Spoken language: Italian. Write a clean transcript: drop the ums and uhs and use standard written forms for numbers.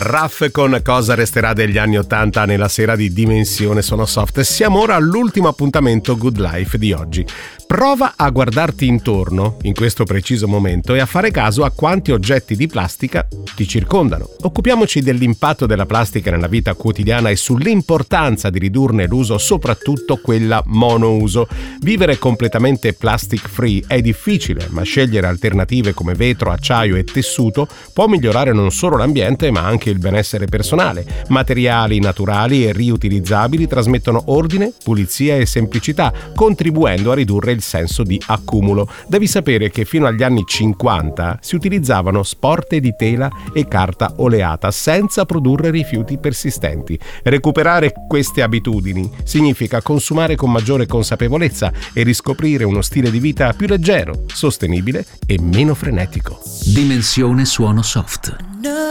Raff con Cosa resterà degli anni 80 nella sera di Dimensione Suono Soft. Siamo ora all'ultimo appuntamento Good Life di oggi. Prova a guardarti intorno in questo preciso momento e a fare caso a quanti oggetti di plastica ti circondano. Occupiamoci dell'impatto della plastica nella vita quotidiana e sull'importanza di ridurne l'uso, soprattutto quella monouso. Vivere completamente plastic free è difficile, ma scegliere alternative come vetro, acciaio e tessuto può migliorare non solo l'ambiente ma anche il benessere personale. Materiali naturali e riutilizzabili trasmettono ordine, pulizia e semplicità, contribuendo a ridurre il senso di accumulo. Devi sapere che fino agli anni 50 si utilizzavano sporte di tela e carta oleata senza produrre rifiuti persistenti. Recuperare queste abitudini significa consumare con maggiore consapevolezza e riscoprire uno stile di vita più leggero, sostenibile e meno frenetico. Dimensione Suono Soft.